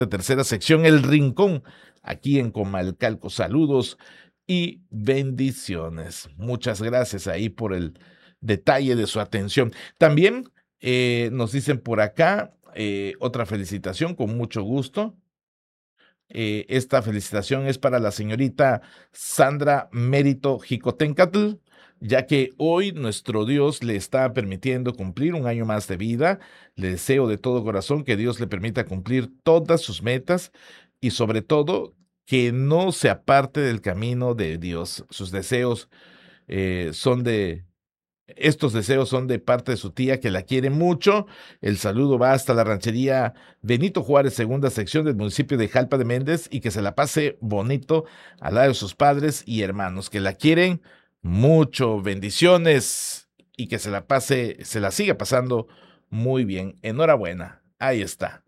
tercera sección, El Rincón, aquí en Comalcalco. Saludos y bendiciones. Muchas gracias ahí por el detalle de su atención. También nos dicen por acá otra felicitación con mucho gusto. Esta felicitación es para la señorita Sandra Mérito Jicotencatl, ya que hoy nuestro Dios le está permitiendo cumplir un año más de vida. Le deseo de todo corazón que Dios le permita cumplir todas sus metas y sobre todo que no se aparte del camino de Dios. Sus deseos son de estos deseos son de parte de su tía que la quiere mucho. El saludo va hasta la ranchería Benito Juárez, segunda sección del municipio de Jalpa de Méndez, y que se la pase bonito al lado de sus padres y hermanos que la quieren mucho. Bendiciones y que se la siga pasando muy bien. Enhorabuena. Ahí está.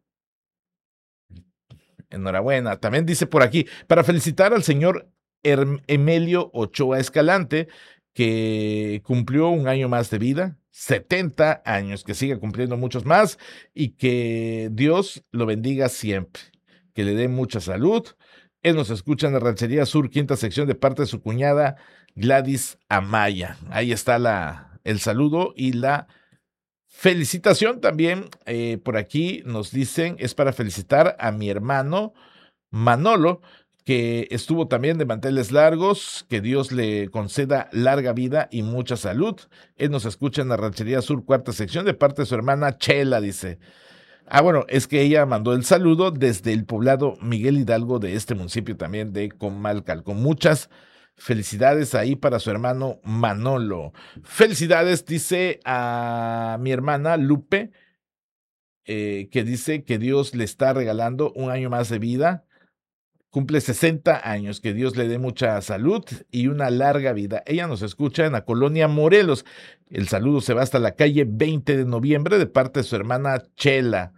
Enhorabuena. También dice por aquí, para felicitar al señor Emelio Ochoa Escalante, que cumplió un año más de vida, 70 años, que siga cumpliendo muchos más y que Dios lo bendiga siempre, que le dé mucha salud. Él nos escucha en la Ranchería Sur, quinta sección, de parte de su cuñada Gladys Amaya. Ahí está el saludo y la felicitación también. Por aquí nos dicen, es para felicitar a mi hermano Manolo, que estuvo también de manteles largos, que Dios le conceda larga vida y mucha salud. Él nos escucha en la Ranchería Sur, cuarta sección, de parte de su hermana Chela, dice. Ah, bueno, es que ella mandó el saludo desde el poblado Miguel Hidalgo de este municipio también de Comalcalco. Muchas felicidades ahí para su hermano Manolo. Felicidades, dice a mi hermana Lupe, que dice que Dios le está regalando un año más de vida. Cumple 60 años, que Dios le dé mucha salud y una larga vida. Ella nos escucha en la colonia Morelos. El saludo se va hasta la calle 20 de noviembre de parte de su hermana Chela.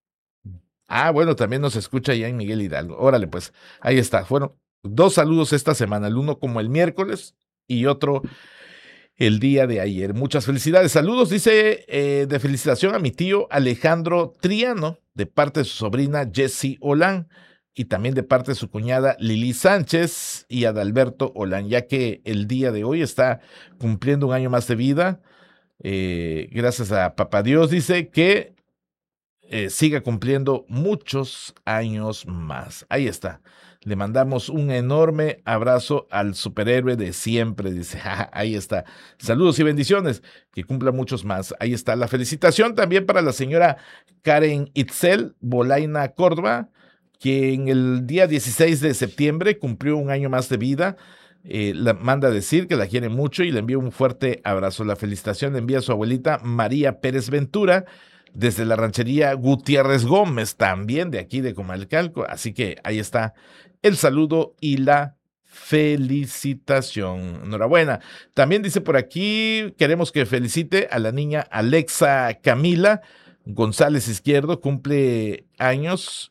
Ah, bueno, también nos escucha ya en Miguel Hidalgo. Órale, pues, ahí está. Fueron dos saludos esta semana, el uno como el miércoles y otro el día de ayer. Muchas felicidades. Saludos, dice, de felicitación a mi tío Alejandro Triano, de parte de su sobrina Jessie Olán, y también de parte de su cuñada Lili Sánchez y Adalberto Olán, ya que el día de hoy está cumpliendo un año más de vida. Gracias a Papá Dios, dice que siga cumpliendo muchos años más. Ahí está. Le mandamos un enorme abrazo al superhéroe de siempre, dice. Ahí está. Saludos y bendiciones. Que cumpla muchos más. Ahí está la felicitación también para la señora Karen Itzel Bolaina Córdoba, que en el día 16 de septiembre cumplió un año más de vida. La manda a decir que la quiere mucho y le envía un fuerte abrazo. La felicitación le envía a su abuelita María Pérez Ventura, desde la ranchería Gutiérrez Gómez, también de aquí de Comalcalco. Así que ahí está el saludo y la felicitación. Enhorabuena. También dice por aquí, queremos que felicite a la niña Alexa Camila González Izquierdo, cumple años.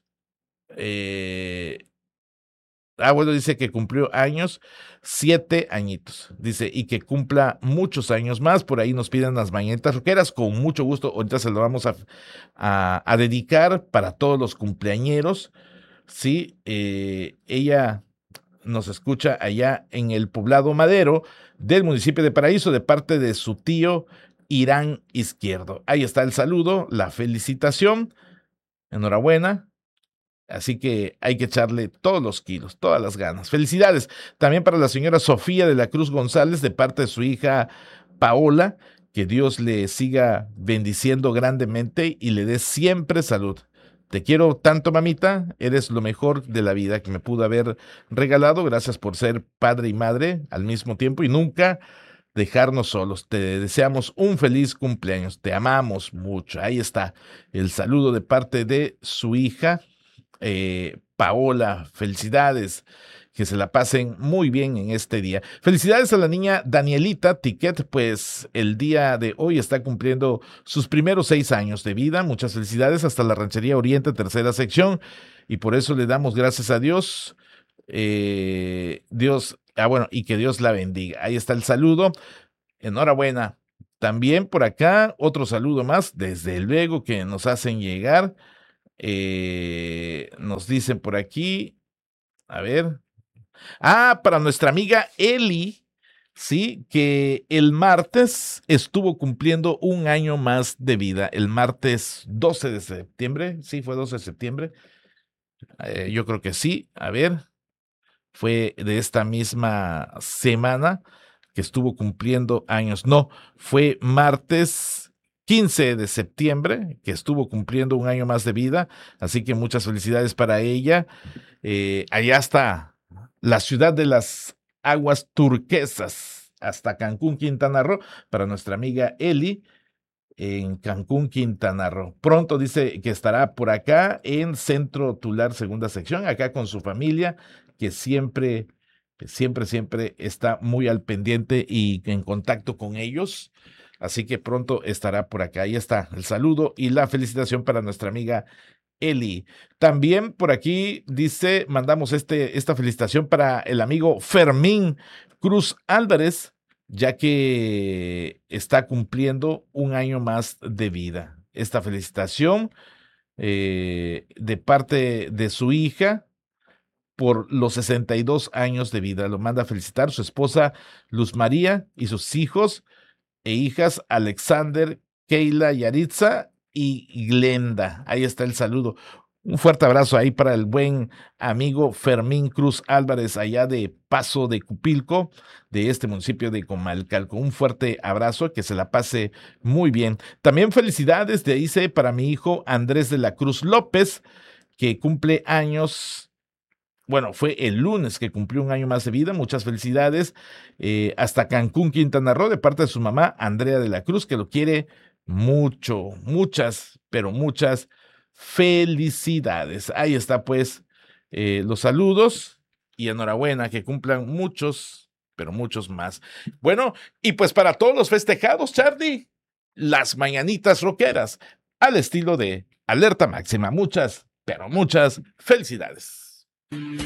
Bueno, dice que cumplió años, 7 añitos. Dice, y que cumpla muchos años más. Por ahí nos piden las mañanitas roqueras, con mucho gusto. Ahorita se lo vamos a dedicar para todos los cumpleañeros. Sí, ella nos escucha allá en el poblado Madero del municipio de Paraíso, de parte de su tío Irán Izquierdo. Ahí está el saludo, la felicitación. Enhorabuena. Así que hay que echarle todos los kilos, todas las ganas. Felicidades también para la señora Sofía de la Cruz González, de parte de su hija Paola. Que Dios le siga bendiciendo grandemente y le dé siempre salud. Te quiero tanto, mamita. Eres lo mejor de la vida que me pudo haber regalado. Gracias por ser padre y madre al mismo tiempo y nunca dejarnos solos. Te deseamos un feliz cumpleaños. Te amamos mucho. Ahí está el saludo de parte de su hija Paola. Felicidades, que se la pasen muy bien en este día. Felicidades a la niña Danielita Tiquet, pues el día de hoy está cumpliendo sus primeros 6 años de vida. Muchas felicidades hasta la Ranchería Oriente, tercera sección, y por eso le damos gracias a Dios. Bueno, y que Dios la bendiga. Ahí está el saludo. Enhorabuena. También por acá, otro saludo más, desde luego, que nos hacen llegar. Nos dicen por aquí, a ver. Para nuestra amiga Eli, sí, que el martes estuvo cumpliendo un año más de vida. El martes 12 de septiembre, sí, fue 12 de septiembre. Yo creo que sí. A ver, fue de esta misma semana que estuvo cumpliendo años. No, fue martes 15 de septiembre que estuvo cumpliendo un año más de vida. Así que muchas felicidades para ella. Allá está la ciudad de las aguas turquesas, hasta Cancún, Quintana Roo, para nuestra amiga Eli en Cancún, Quintana Roo. Pronto dice que estará por acá en Centro Tular, segunda sección, acá con su familia, que siempre está muy al pendiente y en contacto con ellos. Así que pronto estará por acá. Ahí está el saludo y la felicitación para nuestra amiga Eli. También por aquí dice, mandamos esta felicitación para el amigo Fermín Cruz Álvarez, ya que está cumpliendo un año más de vida. Esta felicitación de parte de su hija por los 62 años de vida. Lo manda a felicitar su esposa Luz María y sus hijos e hijas Alexander, Keila, Yaritza y Glenda. Ahí está el saludo. Un fuerte abrazo ahí para el buen amigo Fermín Cruz Álvarez, allá de Paso de Cupilco, de este municipio de Comalcalco. Un fuerte abrazo, que se la pase muy bien. También felicidades de ICE para mi hijo Andrés de la Cruz López, que cumple años. Bueno, fue el lunes que cumplió un año más de vida. Muchas felicidades. Hasta Cancún, Quintana Roo, de parte de su mamá, Andrea de la Cruz, que lo quiere mucho. Muchas, pero muchas felicidades. Ahí está, pues, los saludos y enhorabuena, que cumplan muchos, pero muchos más. Bueno, y pues para todos los festejados, Charlie, las mañanitas rockeras, al estilo de Alerta Máxima. Muchas, pero muchas felicidades.